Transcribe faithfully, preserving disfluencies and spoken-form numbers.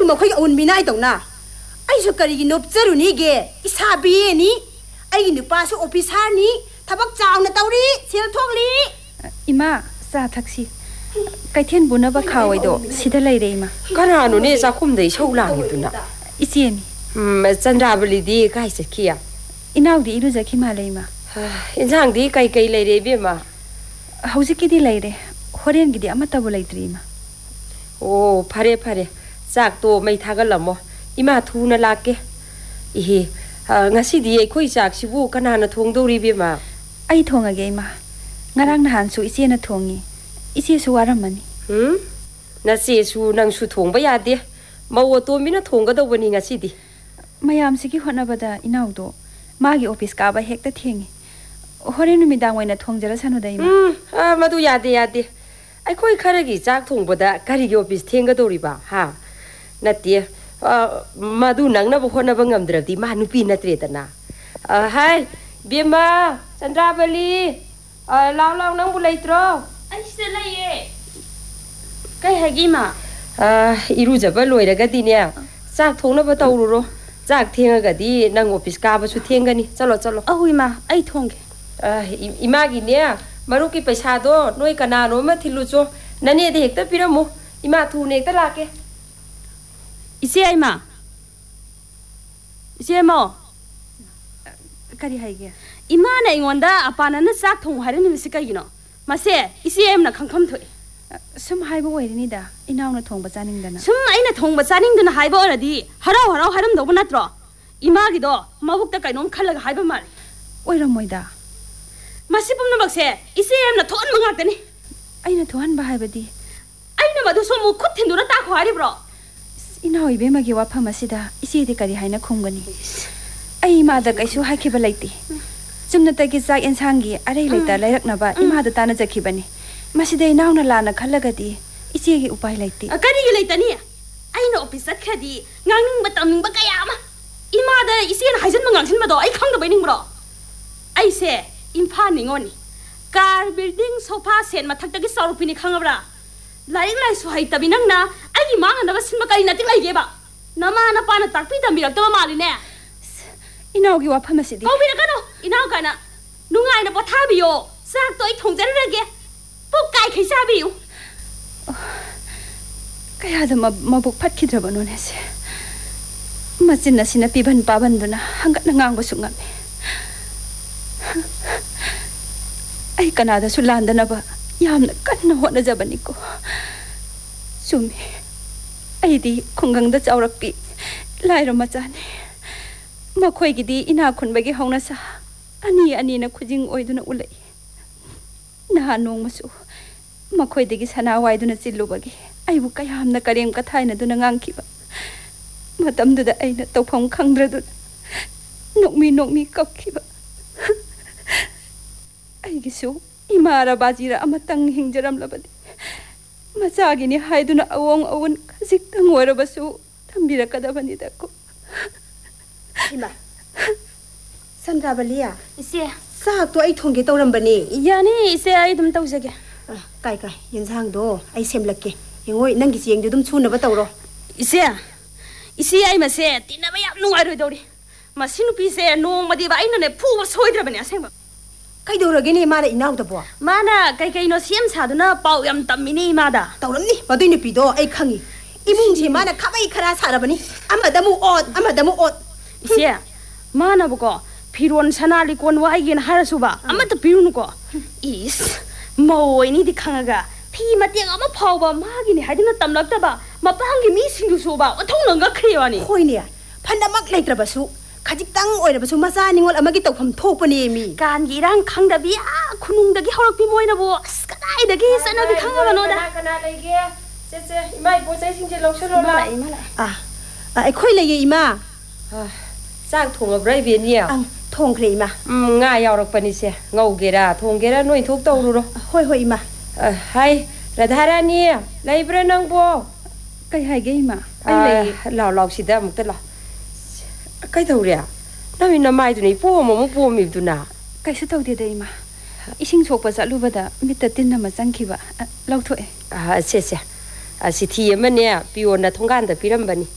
มาค่อยอุ่นมีน่ายตรงน่ะไอ้สุกรีกินนบเจอร์นี่เกอิสาบีนี่ไอ้กินป้าสุออฟฟิศฮานี่ทับบักจาวน่ะเตาลีเสียทวงลีอิมาซาทักซี่ไก่เทียนบุญนะบักข่าวไอ้โดสิได้เลยเดมาก็นาหนูนี่จะคุ้มได้เช่าหลังอยู่ตุน่ะอิเซียนี่อืมจันดาบลีดีใกล้จะขี้อ่ะอินาวดีรู้จักขี้มาเลยมาอินทางดีไกลไกลเลยเดบี้มาเฮาจะกี่ดีเลยเดฮอเรียนกี่ดีอามาตาบุเลยตรีมาโอ้พาเรพาเรจากตัวไม่ทักกันละมั้งอิมาทูน่ารักเกอีเฮงั้นสิดีไอ้คุยจากชิบูกันนานทวงดูรีบี้มาไอ้ทวงอะไรมางารังนานสูอิเซียนทวงงี้อิเซียสูวารามันหืมน่าเสียสูนังสูทวงไปยาดีมาวัวตัวมีน่าทวงก็ตัววันนี้งั้นสิดีมายามสิกิหัวหน้าบัดอินาวโดมากี่ออฟฟิศกาบะเฮกตะเทียงฮอเรียนมีดังไว้น่ะทวงจะละสันได้มั้ยอืมอ่ามาดูยาดียาดีไอ้คุยคาร์กิจากทวงบัดการิกิออฟฟิศเทียงก็ตัวรีบ้าฮะนัดเดียมาดูหนังนะบุคคลนะบังคับดรดีมาหนูปีนัดเรียนนะเออไฮเบียมาจันทราบลีเออลองลองนั่งบุไลตรอไอ้เสลย์ใกล้ให้กี่มาเอออีรู้จักว่าลอยแล้วก็ดีเนี่ยจากทงนะบัดเอารู้รู้จากเที่ยงก็ดีนั่งออฟฟิศกาบะชุดเที่ยงกันนี่จัลโลจัลโลเอาอีมาไอ้ทงเอออีมากินเนี่ยมารู้กี่ไปชาโดน้อยกันนาโนมาทิลุโจนั่นเนี่ยเด็กแต่พี่ระมูอีมาทูเนกตะลาเกอีเสียอีมาอีเสียมั้งก็ดีให้เกอีมาเนี่ยงอนด้าอาปานันจากทงหายนี่มิสกัยเนาะมาเสียอีเสียมน่ะขังคำถอยสมหายบ่ไหวนี่ดาอีนาวน่ะทงบ่จานิงดานะสมไอ้น่ะทงบ่จานิงดานะหายบ่อะดีฮาราวฮาราวหารำดอกบ่นัดรออีมากิโดมาบุกตะไก่น้องขันละหายบ่มาโอ้ยรำมวยดามาสิปุ่มน่ะบักเสียอีเสียมน่ะทอนมึงหักตะนี่ไอ้น่ะทอนบ่หายบ่ดีไอ้น่ะมาดูสมุคุดเห็นดูนะตาขวาดิบรออีนาวอีเบมากี่ว่าพามาสิดาอีสิเดกะดิให้นะคงกะนี่ไอ้มาดะไก่สู้ให้คิบะไลติจุมนะตะกิซากอินซางกีอะไรไลตะไลรักนะบะอีมาดะตานะจะคิบะนี่มาสิได้นาวนะลานะขันละกะดีอีสิกีอุปายไลติอะกะดิไลตะนี่ไอ้น่ะออฟฟิศแค่ดีงางนิงบะตำนิงบะกะยามะอีมาดะอีสินะให้ฉันมางางฉันมาดอไอ้คังดะไปนิงบรอไอ้เสอินฟานิงอนี่การบิลดิ้งโซฟาเซนมาทักตะกิซอรุปินี่คังอะบราไลไลสุให้ตะบินังนะไอ้กิมางนะบะสินบะกะอินะติไลเกบะนะมานะปานะตักปีตะบิรักตะมาลิเน่อีนาวกี่ว่าพามาสิดิเอาบิรักกันเนาะอีนาวกันนะนุงไงนะปะทาบิโยซากตัวไอ้ทงจะระเกปุ๊กไก่ไข่ซาบิอยู่ก็อยากจะมามาบุกพัดคิดระบนวันนี้สิมาจินนะสินะปีบันปาบันดูนะหังกัดนางบสุงกับไอ้กันอาดสุลานดนะบะยามนะกันนะหัวนะจับนิโกสุมีไอ้ดีคงกังดะเจ้ารักปีไล่เรามาจานี่มาคุยกี่ดีอินาคนไปกี่ห้องนะซะอันนี้อันนี้นะคุจิงโอยดูนะอุเลยน่านงมาสู้มาคุยดีกี่สนาวายดูนะจิลลูบกี้ไอ้บุกกายามนะกระเรียมกระทายนะดูนะงังคิบะมาตำดูดไอ้นะตกพงคังระดุนกมีนกมีกับคิบะไอ้กิสู้อิมาราบาจีระอามาตังหิงจรำละบดีมาจากินี่ให้ดูนะอวงอวนสิกตังวรบสู้ทำบิระกระดาบันดีตะกุอิมาสันราบลีอ่ะอีเสียซากตัวไอ้ทงกี่ตัวรำบันนี่ยานี่อีเสียไอ้ดุมตัวสักแกไก่ไก่ยันสร้างโดไอ้เซมลักเกยังโอ้ยนั่งกี่เสียงดูดุมชูนนะว่าตัวรออีเสียอีเสียไอ้มาเสียตีน่ะไม่อยากนุ่งอะไรตัวดิมาสินุปีเสียนุ่งมาดีว่าไอ้นั่นเนี่ยผู้ว่าสวยดระบันเนี่ยเสียงไก่ดูระเกนี่มาได้อินาวตะบัวมาน่ะไก่ไก่โนเสียมสาดุนะเป่ายำตำมินี่มาด่าตัวรำนี่มาดูนี่ปีโดไอ้ขังอีอีมุงเชมาน่ะขับไอ้คณะสารบันนี่อามาดามูอดอามาดามูอดอีเสียมาน่ะบุกพี่รวนชนะลิกวนว่าไอ้กินหายสุบะอามาตะพิรุนุกอีสโมยนี่ดิขังกะพี่มาเตียงอามาพาวบะมากินหายดินะตำลักตะบะมาปังกิมีสิงดูสุบะว่าทุ่งหลังก็เคลียวนี่คุยเนี่ยพันดามักเลยตระบสุขจิกตั้งโอ้ยตระบสุมาซานิงวลอามากิตกคำโทปนีมีการกีรังขังดะบิอาคุณนุงดะกิฮอลปีมวยนะบัวสกัดได้ดะกิสนะบิขังกันโนดะขนาดเลยเกเจ๊เจ๊ไม่บัวใจสิงจะลงชโลละมาละอ่ะไอ้คุยเลยอีมาสร้างถุงอะไรเบียนเนี่ยทงเคลีมาอืมง่ายยาวรักปนิเสียเงาเกล้าทงเกล้าหน่วยทุกตัวรู้หรอห้อยห้อยมาเออให้ระดารานี่ไล่เบรนังบัวไก่ให้เกยมาไอ้เลยหล่อหล่อสิเดมุกตลอดไก่ตัวเรียน้ามีน้ำมันตัวนี้ปูมันมุปูมีตัวน่ะไก่สุดตัวเดียวได้มาอีชิงโชกภาษาลูบดามิตรตินน้ำมันจังคีบะเล่าถ้วยอ่าเสียเสียอ่าสิทีมันเนี่ยปีวันน่ะทงการแต่ปีรำบันนี่